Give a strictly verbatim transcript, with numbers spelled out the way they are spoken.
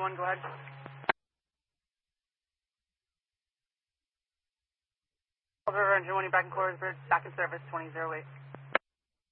one, go ahead. River Engine one, back in quarters, back in service, twenty oh eight.